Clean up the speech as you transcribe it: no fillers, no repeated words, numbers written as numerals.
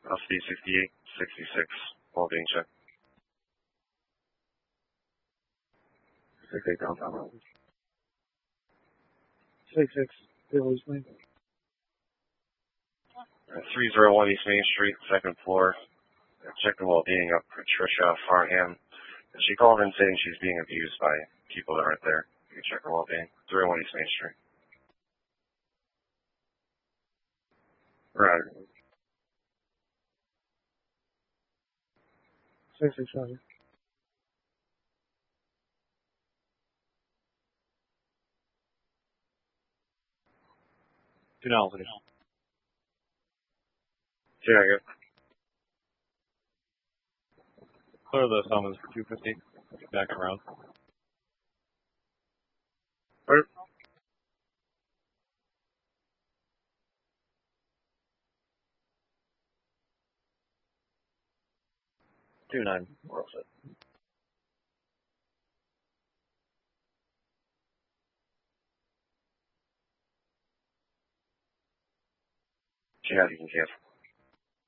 LCD 68, 66, all being checked. 68 downtown. 66, Bill East Main. 301 East Main Street, second floor. Check the well-being of Patricia Farham. She called in saying she's being abused by people that aren't there. You can check her well-being. 301 East Main Street. Right. 66, Roger. $2, please. Yeah, good. Clear the summons for 250. Back around. Right. $2-9. We're all set. Yeah, you can cancel.